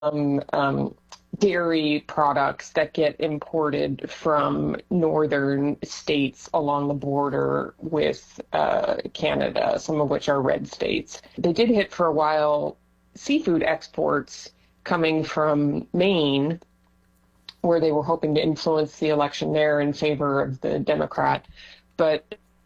dairy products that get imported from northern states along the border with Canada, some of which are red states. They did hit for a while seafood exports coming from Maine, where they were hoping to influence the election there in favor of the Democrat, but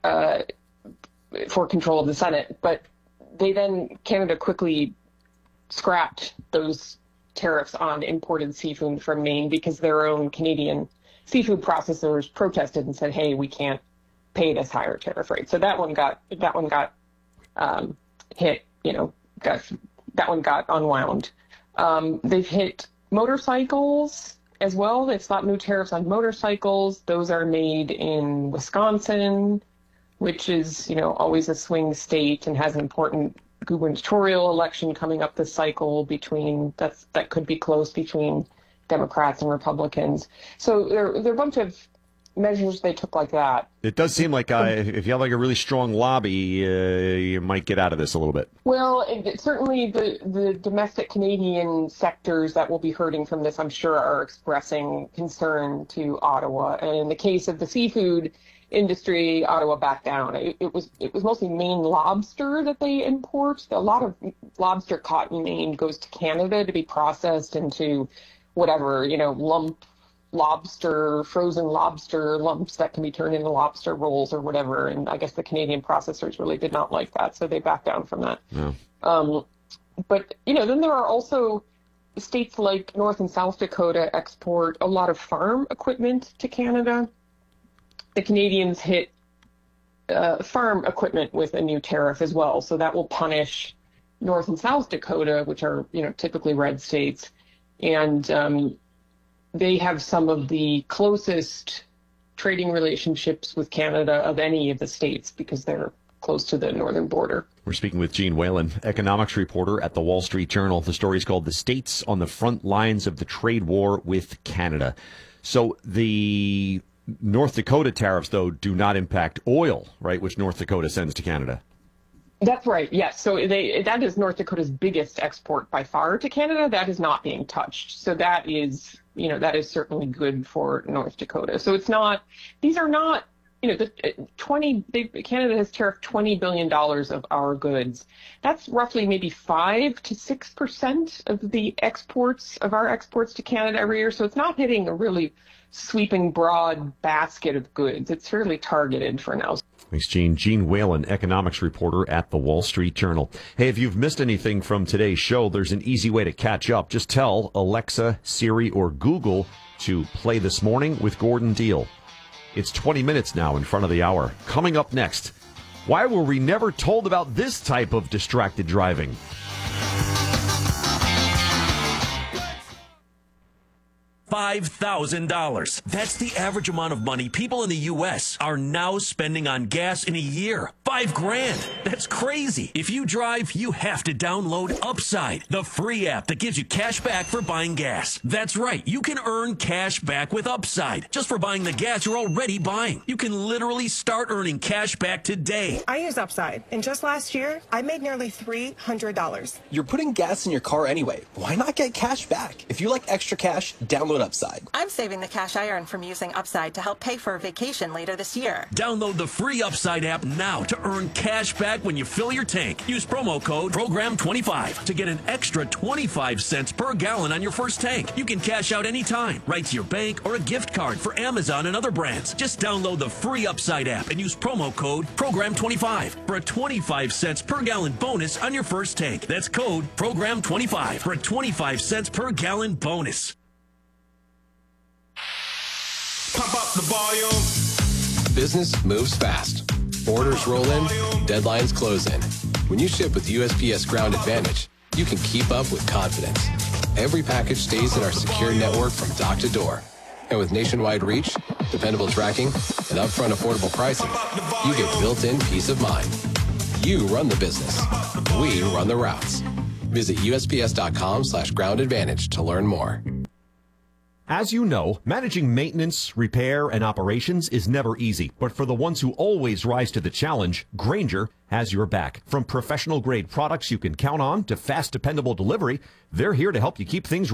for control of the Senate. But Canada quickly scrapped those tariffs on imported seafood from Maine because their own Canadian seafood processors protested and said, "Hey, we can't pay this higher tariff rate." So that one got hit. That one got unwound. They've hit motorcycles as well. They've slapped new tariffs on motorcycles. Those are made in Wisconsin, which is always a swing state and has an important gubernatorial election coming up this cycle that could be close between Democrats and Republicans. So there are a bunch of measures they took like that. It does seem like if you have a really strong lobby, you might get out of this a little bit. Well, certainly the domestic Canadian sectors that will be hurting from this, I'm sure, are expressing concern to Ottawa. And in the case of the seafood industry, Ottawa backed down. It was mostly Maine lobster that they import. A lot of lobster caught in Maine goes to Canada to be processed into whatever, lump lobster, frozen lobster lumps that can be turned into lobster rolls or whatever. And I guess the Canadian processors really did not like that, so they backed down from that. Yeah. But then there are also states like North and South Dakota export a lot of farm equipment to Canada. The Canadians hit farm equipment with a new tariff as well, so that will punish North and South Dakota, which are typically red states, and they have some of the closest trading relationships with Canada of any of the states because they're close to the northern border. We're speaking with Jean Whalen, economics reporter at the Wall Street Journal. The story is called "The States on the Front Lines of the Trade War with Canada." So the North Dakota tariffs, though, do not impact oil, right, which North Dakota sends to Canada. That's right, yes. So that is North Dakota's biggest export by far to Canada. That is not being touched. So that is certainly good for North Dakota. So it's not, these are not, Canada has tariffed $20 billion of our goods. That's roughly maybe 5 to 6% of the exports, of our exports to Canada every year. So it's not hitting a really sweeping broad basket of goods. It's fairly targeted for now. Thanks, Jean. Jean Whalen, economics reporter at the Wall Street Journal. Hey, if you've missed anything from today's show, there's an easy way to catch up. Just tell Alexa, Siri, or Google to play This Morning with Gordon Deal. It's 20 minutes now in front of the hour. Coming up next, why were we never told about this type of distracted driving? $5,000. That's the average amount of money people in the U.S. are now spending on gas in a year. $5,000. That's crazy. If you drive, you have to download Upside, the free app that gives you cash back for buying gas. That's right. You can earn cash back with Upside just for buying the gas you're already buying. You can literally start earning cash back today. I use Upside, and just last year, I made nearly $300. You're putting gas in your car anyway. Why not get cash back? If you like extra cash, download Upside. I'm saving the cash I earn from using Upside to help pay for a vacation later this year. Download the free Upside app now to earn cash back when you fill your tank. Use promo code PROGRAM25 to get an extra 25 cents per gallon on your first tank. You can cash out anytime, right to your bank or a gift card for Amazon and other brands. Just download the free Upside app and use promo code PROGRAM25 for a 25 cents per gallon bonus on your first tank. That's code PROGRAM25 for a 25 cents per gallon bonus. Pump up the volume. Business moves fast. Orders roll in, deadlines close in. When you ship with USPS Ground Advantage, you can keep up with confidence. Every package stays in our secure network from dock to door. And with nationwide reach, dependable tracking, and upfront affordable pricing, you get built-in peace of mind. You run the business. We run the routes. Visit USPS.com/groundadvantage to learn more. As you know, managing maintenance, repair, and operations is never easy. But for the ones who always rise to the challenge, Grainger has your back. From professional-grade products you can count on to fast, dependable delivery, they're here to help you keep things